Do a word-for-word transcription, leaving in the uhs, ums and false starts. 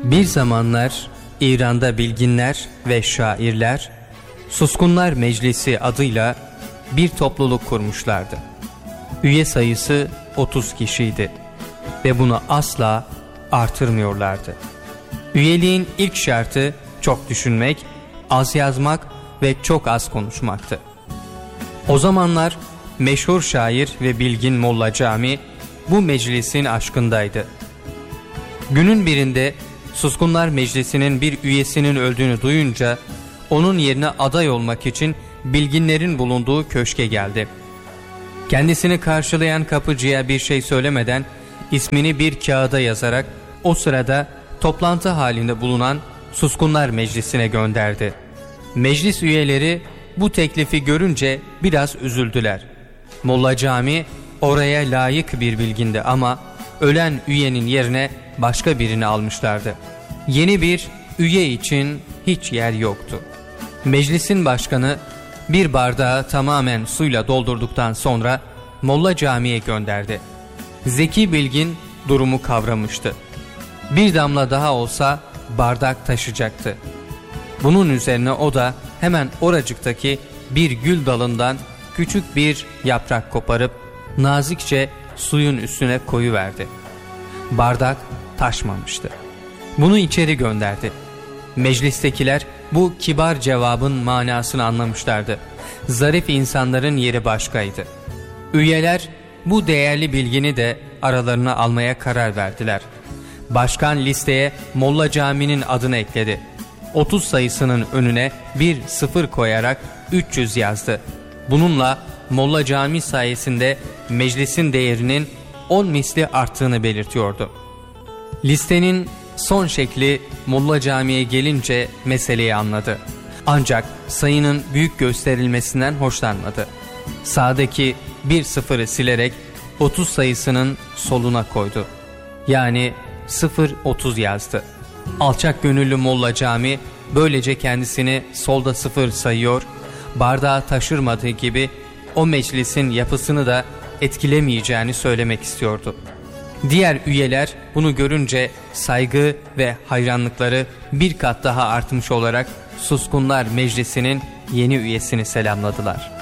Bir zamanlar İran'da bilginler ve şairler Suskunlar Meclisi adıyla bir topluluk kurmuşlardı. Üye sayısı otuz kişiydi ve bunu asla artırmıyorlardı. Üyeliğin ilk şartı çok düşünmek, az yazmak ve çok az konuşmaktı. O zamanlar meşhur şair ve bilgin Molla Cami bu meclisin aşkındaydı. Günün birinde Suskunlar Meclisi'nin bir üyesinin öldüğünü duyunca onun yerine aday olmak için bilginlerin bulunduğu köşke geldi. Kendisini karşılayan kapıcıya bir şey söylemeden ismini bir kağıda yazarak o sırada toplantı halinde bulunan Suskunlar Meclisi'ne gönderdi. Meclis üyeleri bu teklifi görünce biraz üzüldüler. Molla Cami oraya layık bir bilgindi ama ölen üyenin yerine başka birini almışlardı. Yeni bir üye için hiç yer yoktu. Meclisin başkanı bir bardağı tamamen suyla doldurduktan sonra Molla Cami'ye gönderdi. Zeki bilgin durumu kavramıştı. Bir damla daha olsa bardak taşacaktı. Bunun üzerine o da hemen oracıktaki bir gül dalından küçük bir yaprak koparıp nazikçe suyun üstüne koyuverdi. Bardak taşmamıştı. Bunu içeri gönderdi. Meclistekiler bu kibar cevabın manasını anlamışlardı. Zarif insanların yeri başkaydı. Üyeler bu değerli bilgini de aralarına almaya karar verdiler. Başkan listeye Molla Cami'nin adını ekledi. otuz sayısının önüne bir sıfır koyarak üç yüz yazdı. Bununla Molla Cami sayesinde meclisin değerinin on misli arttığını belirtiyordu. Listenin son şekli Molla Cami'ye gelince meseleyi anladı. Ancak sayının büyük gösterilmesinden hoşlanmadı. Sağdaki bir sıfırı silerek otuz sayısının soluna koydu. Yani sıfır otuz yazdı. Alçak gönüllü Molla Cami böylece kendisini solda sıfır sayıyor, bardağı taşırmadığı gibi o meclisin yapısını da etkilemeyeceğini söylemek istiyordu. Diğer üyeler bunu görünce saygı ve hayranlıkları bir kat daha artmış olarak Suskunlar Meclisi'nin yeni üyesini selamladılar.